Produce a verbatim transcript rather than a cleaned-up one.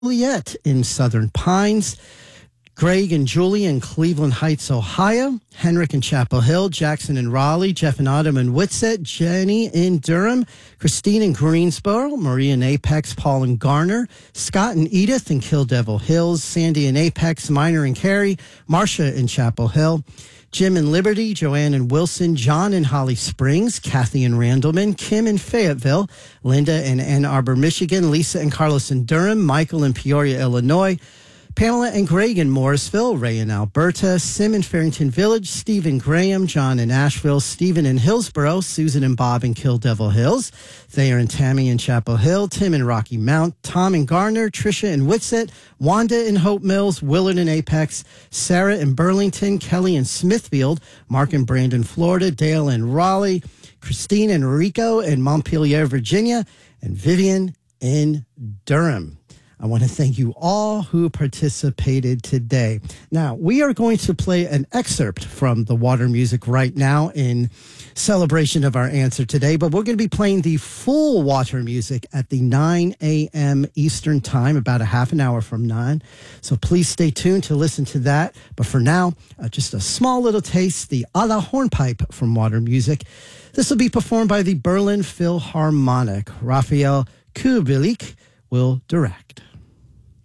Juliet in Southern Pines, Greg and Julie in Cleveland Heights, Ohio, Henrik in Chapel Hill, Jackson in Raleigh, Jeff and Autumn in Whitsett, Jenny in Durham, Christine in Greensboro, Maria in Apex, Paul in Garner, Scott and Edith in Kill Devil Hills, Sandy in Apex, Minor in Cary, Marcia in Chapel Hill, Jim in Liberty, Joanne in Wilson, John in Holly Springs, Kathy in Randleman, Kim in Fayetteville, Linda in Ann Arbor, Michigan, Lisa and Carlos in Durham, Michael in Peoria, Illinois, Pamela and Greg in Morrisville, Ray in Alberta, Sim in Farrington Village, Stephen Graham, John in Asheville, Stephen in Hillsboro, Susan and Bob in Kill Devil Hills, Thayer and Tammy in Chapel Hill, Tim in Rocky Mount, Tom in Garner, Tricia in Whitsett, Wanda in Hope Mills, Willard in Apex, Sarah in Burlington, Kelly in Smithfield, Mark in Brandon, Florida, Dale in Raleigh, Christine and Rico in Montpelier, Virginia, and Vivian in Durham. I want to thank you all who participated today. Now, we are going to play an excerpt from the Water Music right now in celebration of our answer today, but we're going to be playing the full Water Music at the nine a.m. Eastern Time, about a half an hour from nine. So please stay tuned to listen to that. But for now, uh, just a small little taste, the A La Hornpipe from Water Music. This will be performed by the Berlin Philharmonic. Raphael Kubelik will direct.